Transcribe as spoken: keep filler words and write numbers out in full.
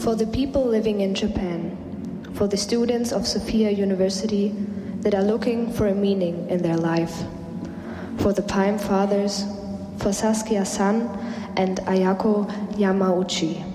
For the people living in Japan, for the students of Sophia University that are looking for a meaning in their life, for the Palm Fathers, for Saskia San and Ayako Yamauchi.